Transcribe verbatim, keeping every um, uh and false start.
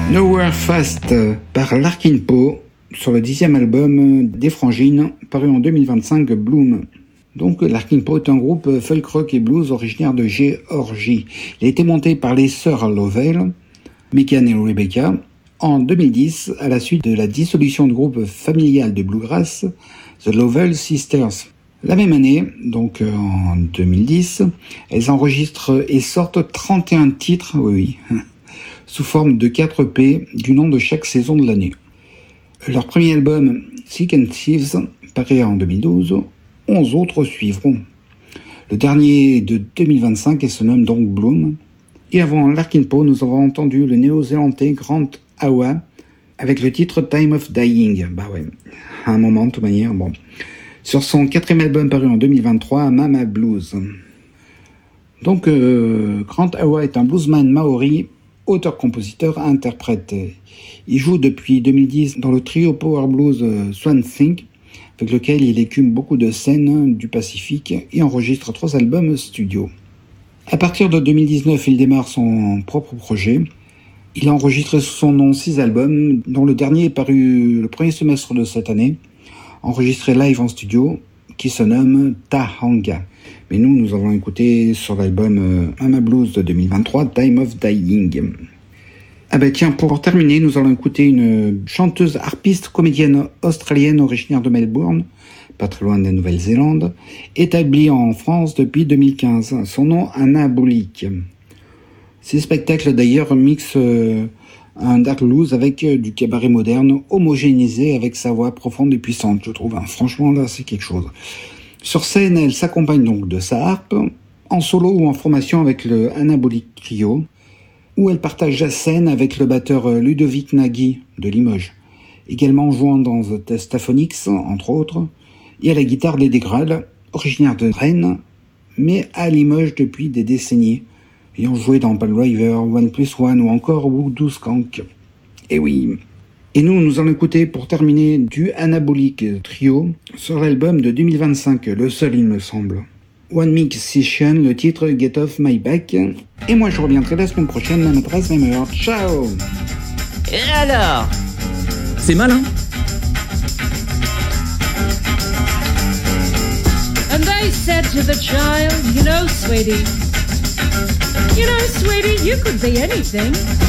Nowhere Fast par Larkin Poe sur le dixième album des Frangines paru en deux mille vingt-cinq, Bloom. Donc Larkin Poe est un groupe folk rock et blues originaire de Géorgie. Il a été monté par les sœurs Lovell, Megan et Rebecca, en deux mille dix à la suite de la dissolution du groupe familial de bluegrass The Lovell Sisters. La même année, donc en deux mille dix, elles enregistrent et sortent trente et un titres, oui, oui, sous forme de quatre E P du nom de chaque saison de l'année. Leur premier album, Sick and Thieves, paraît en deux mille douze, onze autres suivront. Le dernier de deux mille vingt-cinq et se nomme donc Bloom. Et avant Larkin Poe, nous avons entendu le néo-zélandais Grant Awa avec le titre Time of Dying. Bah ouais, à un moment de toute manière, bon. Sur son quatrième album paru en deux mille vingt-trois, Mama Blues. Donc euh, Grant Awa est un bluesman maori, auteur-compositeur, interprète. Il joue depuis deux mille dix dans le trio Power Blues Swan Think, avec lequel il écume beaucoup de scènes du Pacifique et enregistre trois albums studio. À partir de deux mille dix-neuf, il démarre son propre projet. Il a enregistré sous son nom six albums, dont le dernier est paru le premier semestre de cette année, enregistré live en studio, qui se nomme Tahanga. Mais nous, nous avons écouté sur l'album euh, Mama Blues de deux mille vingt-trois, Time of Dying. Ah ben tiens, pour terminer, nous allons écouter une chanteuse harpiste comédienne australienne originaire de Melbourne, pas très loin de la Nouvelle-Zélande, établie en France depuis deux mille quinze. Son nom, Anabolique. Ces spectacles d'ailleurs mixent euh, un dark blues avec euh, du cabaret moderne, homogénéisé avec sa voix profonde et puissante, je trouve. Hein. Franchement, là, c'est quelque chose. Sur scène, elle s'accompagne donc de sa harpe, en solo ou en formation avec le Anabolic Trio, où elle partage la scène avec le batteur Ludovic Nagy de Limoges, également jouant dans The Testaphonics, entre autres, et à la guitare Lady Graal, originaire de Rennes, mais à Limoges depuis des décennies, ayant joué dans Pale River, One Plus One ou encore Voodoo Skank. Et oui. Et nous, nous allons écouter pour terminer du Anabolic Trio sur l'album de deux mille vingt-cinq, le seul il me semble. One Mix Session, le titre Get Off My Back. Et moi je reviendrai la semaine prochaine, même adresse, même heure. Ciao. Et alors ? C'est malin. And they said to the child, you know, sweetie, you know, sweetie, you could be anything.